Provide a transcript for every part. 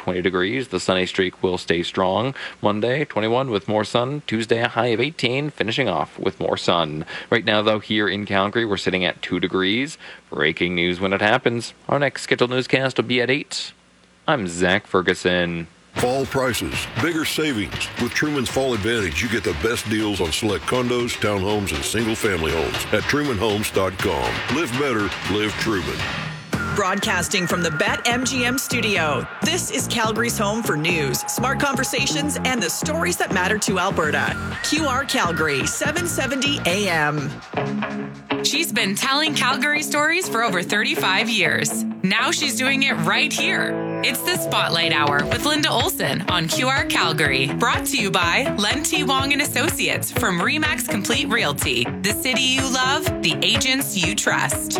20 degrees. The sunny streak will stay strong. Monday, 21 with more sun. Tuesday, a high of 18, finishing off with more sun. Right now, though, here in Calgary, we're sitting at 2 degrees. Breaking news when it happens. Our next scheduled newscast will be at 8. I'm Zach Ferguson. Fall prices, bigger savings. With Truman's Fall Advantage, you get the best deals on select condos, townhomes, and single-family homes at TrumanHomes.com. Live better, live Truman. Broadcasting from the BetMGM studio, this is Calgary's home for news, smart conversations, and the stories that matter to Alberta. QR Calgary, 770 AM. She's been telling Calgary stories for over 35 years. Now she's doing it right here. It's the Spotlight Hour with Linda Olson on QR Calgary. Brought to you by Len T. Wong and Associates from RE/MAX Complete Realty. The city you love, the agents you trust.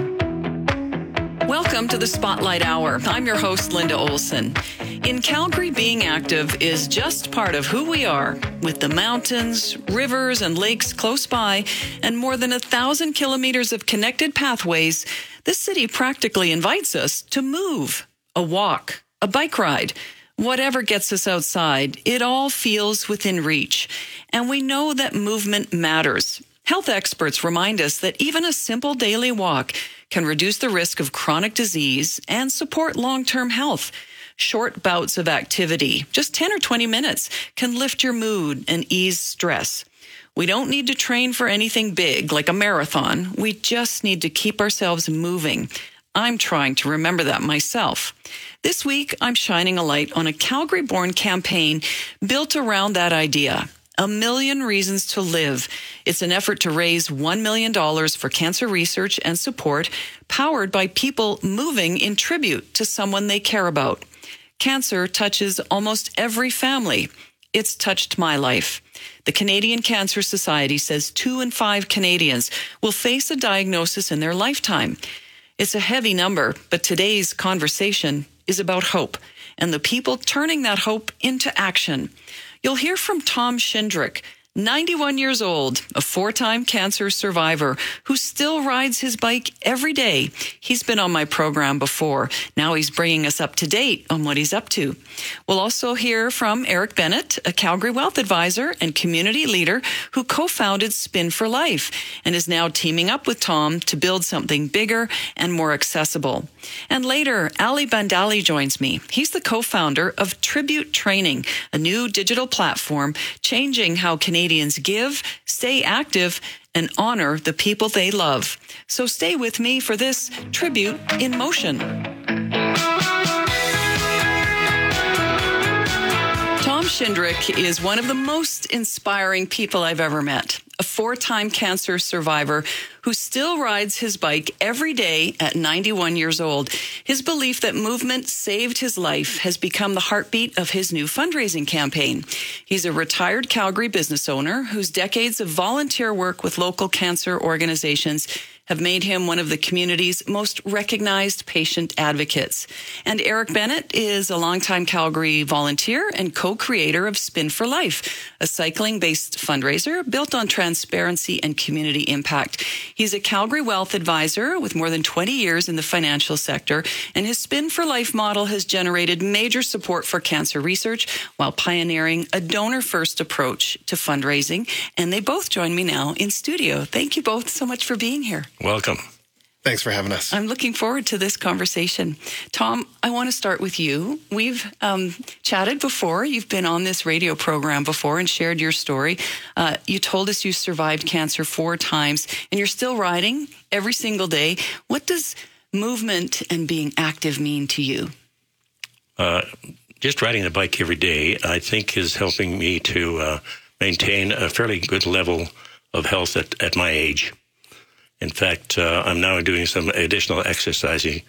Welcome to the Spotlight Hour. I'm your host, Linda Olson. In Calgary, being active is just part of who we are. With the mountains, rivers, and lakes close by, and more than 1,000 kilometers of connected pathways, this city practically invites us to move. A walk, a bike ride, whatever gets us outside, it all feels within reach. And we know that movement matters. Health experts remind us that even a simple daily walk can reduce the risk of chronic disease and support long-term health. Short bouts of activity, just 10 or 20 minutes, can lift your mood and ease stress. We don't need to train for anything big like a marathon. We just need to keep ourselves moving. I'm trying to remember that myself. This week, I'm shining a light on a Calgary-born campaign built around that idea. 1 Million Reasons to Live. It's an effort to raise $1 million for cancer research and support, powered by people moving in tribute to someone they care about. Cancer touches almost every family. It's touched my life. The Canadian Cancer Society says 2 in 5 Canadians will face a diagnosis in their lifetime. It's a heavy number, but today's conversation is about hope and the people turning that hope into action. You'll hear from Tom Shindrick, 91 years old, a 4-time cancer survivor who still rides his bike every day. He's been on my program before. Now he's bringing us up to date on what he's up to. We'll also hear from Eric Bennett, a Calgary Wealth Advisor and community leader who co-founded Spin for Life and is now teaming up with Tom to build something bigger and more accessible. And later, Ali Bandali joins me. He's the co-founder of Tribute Training, a new digital platform changing how Canadians give, stay active, and honor the people they love. So stay with me for this Tribute in Motion. Tom Shindrick is one of the most inspiring people I've ever met. A 4-time cancer survivor who still rides his bike every day at 91 years old. His belief that movement saved his life has become the heartbeat of his new fundraising campaign. He's a retired Calgary business owner whose decades of volunteer work with local cancer organizations have made him one of the community's most recognized patient advocates. And Eric Bennett is a longtime Calgary volunteer and co-creator of Spin for Life, a cycling-based fundraiser built on transparency and community impact. He's a Calgary Wealth Advisor with more than 20 years in the financial sector, and his Spin for Life model has generated major support for cancer research while pioneering a donor-first approach to fundraising. And they both join me now in studio. Thank you both so much for being here. Welcome. Thanks for having us. I'm looking forward to this conversation. Tom, I want to start with you. We've chatted before. You've been on this radio program before and shared your story. You told us you survived cancer 4 times and you're still riding every single day. What does movement and being active mean to you? Just riding the bike every day, I think, is helping me to maintain a fairly good level of health at my age. In fact, I'm now doing some additional exercising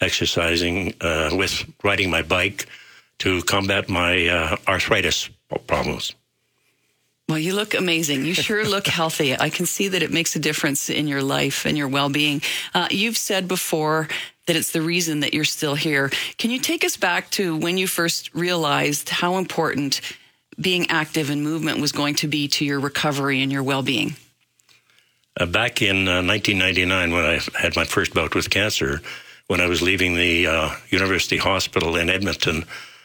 with riding my bike to combat my arthritis problems. Well, you look amazing. You sure look healthy. I can see that it makes a difference in your life and your well-being. You've said before that it's the reason that you're still here. Can you take us back to when you first realized how important being active and movement was going to be to your recovery and your well-being? Back in 1999, when I had my first bout with cancer, when I was leaving the University Hospital in Edmonton,